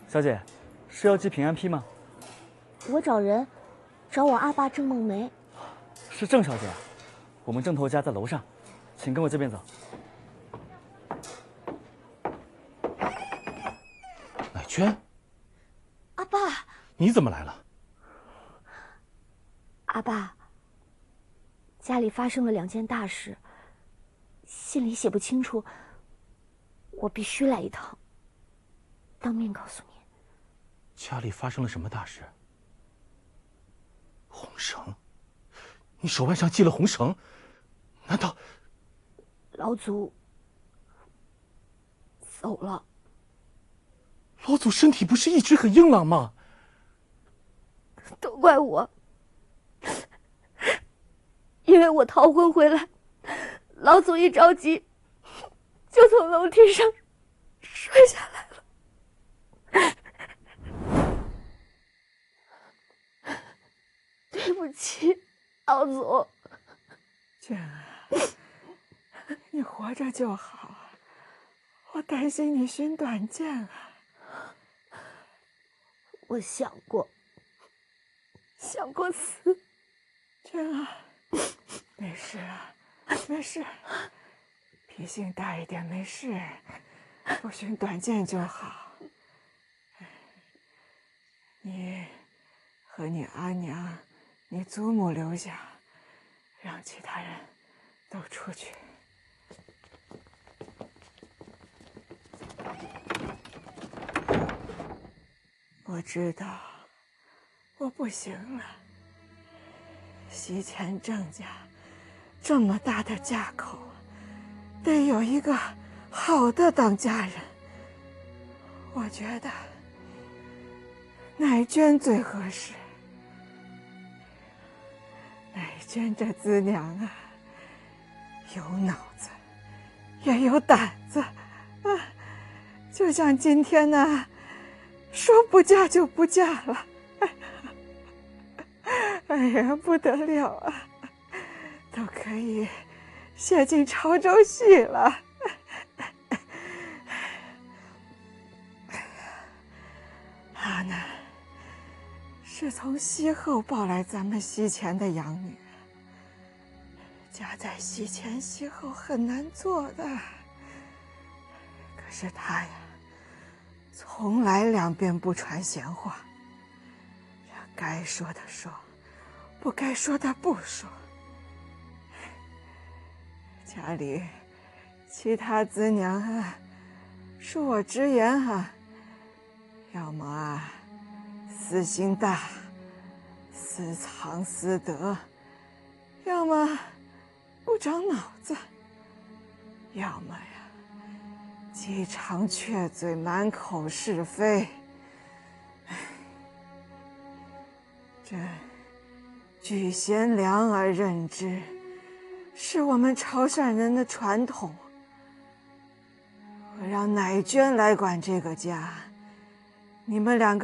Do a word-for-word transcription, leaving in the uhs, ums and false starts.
小姐，是要寄平安批吗？ 我找人，找我阿爸郑梦梅。 是郑小姐啊，我们郑头家在楼上，请跟我这边走。 乃娟， 阿爸， 你怎么来了？ 阿爸，家里发生了两件大事，信里写不清楚，我必须来一趟，当面告诉你。 家里发生了什么大事？红绳，你手腕上系了红绳，难道老祖走了？ 老祖身体不是一直很硬朗吗？ 都怪我，因为我逃婚回来，老祖一着急，就从楼梯上摔下来了。对不起，老祖。 娟啊，你活着就好，我担心你寻短见啊。 我想过，想过死。 娟啊，没事啊，没事，脾性大一点没事，不寻短见就好。你和你阿娘、你祖母留下，让其他人都出去。我知道我不行了。西前郑家这么大的家口，得有一个好的当家人。我觉得乃娟最合适。乃娟这姊娘啊，有脑子，也有胆子啊，就像今天呢，说不嫁就不嫁了。哎呀，不得了啊，都可以写进潮州戏了。她呢，是从西后抱来咱们西前的养女，家在西前西后很难做的。可是她呀，从来两边不传闲话，该说的说，不该说的不说。家里其他姊娘啊，恕我直言啊，要么啊私心大，私藏私德，要么不长脑子，要么呀鸡肠雀嘴，满口是非。这举贤良而任之，是我们潮汕人的传统。我让乃娟来管这个家，你们两个